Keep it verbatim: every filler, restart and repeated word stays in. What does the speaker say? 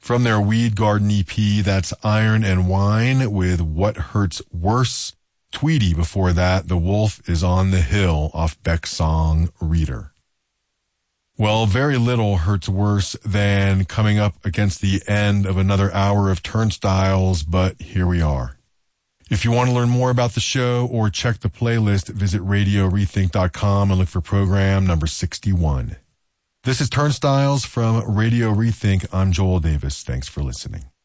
From their Weed Garden E P, that's Iron and Wine with What Hurts Worse. Tweety before that, The Wolf is on the Hill off Beck's song Reader. Well, very little hurts worse than coming up against the end of another hour of Turnstiles, but here we are. If you want to learn more about the show or check the playlist, visit radio rethink dot com and look for program number sixty-one. This is Turnstiles from Radio Rethink. I'm Joel Davis. Thanks for listening.